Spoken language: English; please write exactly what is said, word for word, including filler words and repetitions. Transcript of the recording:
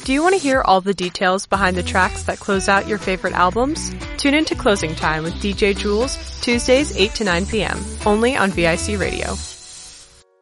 Do you want to hear all the details behind the tracks that close out your favorite albums? Tune in to Closing Time with D J Jules, Tuesdays eight to nine p.m., only on V I C Radio.